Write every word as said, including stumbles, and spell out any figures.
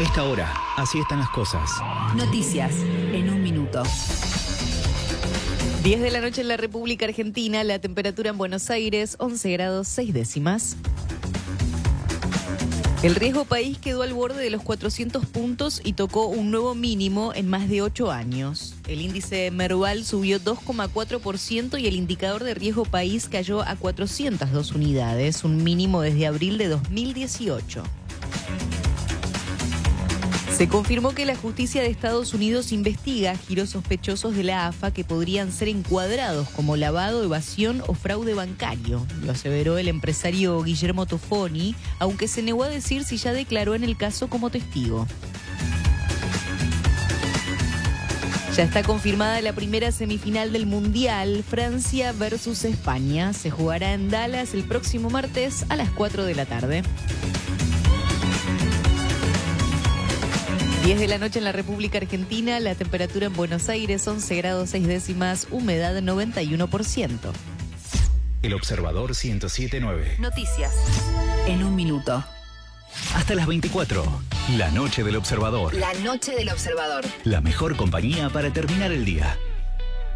esta hora, así están las cosas. Noticias en un minuto. diez de la noche en la República Argentina, la temperatura en Buenos Aires, once grados seis décimas. El riesgo país quedó al borde de los cuatrocientos puntos y tocó un nuevo mínimo en más de ocho años. El índice Merval subió dos coma cuatro por ciento y el indicador de riesgo país cayó a cuatrocientas dos unidades, un mínimo desde abril de dos mil dieciocho. Se confirmó que la justicia de Estados Unidos investiga giros sospechosos de la A F A que podrían ser encuadrados como lavado, evasión o fraude bancario. Lo aseveró el empresario Guillermo Tofoni, aunque se negó a decir si ya declaró en el caso como testigo. Ya está confirmada la primera semifinal del Mundial, Francia versus España. Se jugará en Dallas el próximo martes a las cuatro de la tarde. diez de la noche en la República Argentina, la temperatura en Buenos Aires once grados seis décimas, humedad noventa y uno por ciento. El Observador ciento siete punto nueve. Noticias en un minuto. Hasta las veinticuatro, la noche del Observador. La noche del Observador. La mejor compañía para terminar el día.